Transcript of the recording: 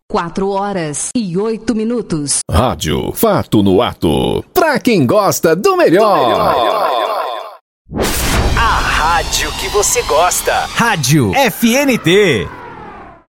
4h08. Rádio Fato no Ato. Pra quem gosta do melhor. A rádio que você gosta. Rádio FNT.